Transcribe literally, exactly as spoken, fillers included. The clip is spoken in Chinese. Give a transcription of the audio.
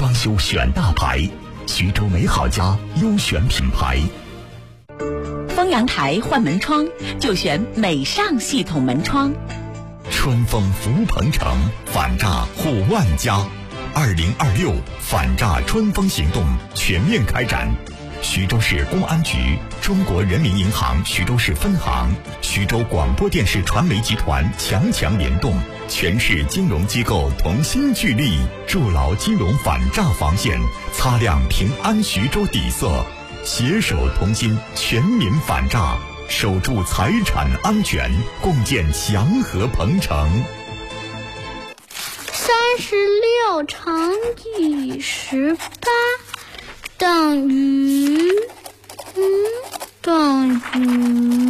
装修选大牌，徐州美好家优选品牌。 丰阳台换门窗就选美尚系统门窗。 春风福鹏城，反诈护万家。二零二六反诈春风行动全面开展。徐州市公安局、中国人民银行徐州市分行、徐州广播电视传媒集团强强联动，全市金融机构同心聚力，筑牢金融反诈防线，擦亮平安徐州底色，携手同心，全民反诈，守住财产安全，共建祥和鹏城。 三十六乘以十八等于，嗯，等于。